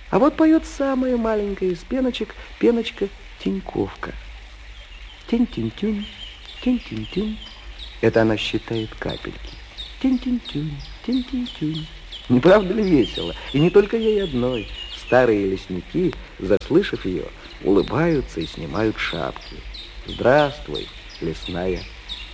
А вот поет самая маленькая из пеночек, пеночка Тиньковка. Тинь-тинь-тюнь, тинь-тинь-тюнь. Это она считает капельки. Тинь-тинь-тюнь, тинь-тинь-тюнь. Не правда ли весело? И не только ей одной. Старые лесники, заслышав ее, улыбаются и снимают шапки. Здравствуй, лесная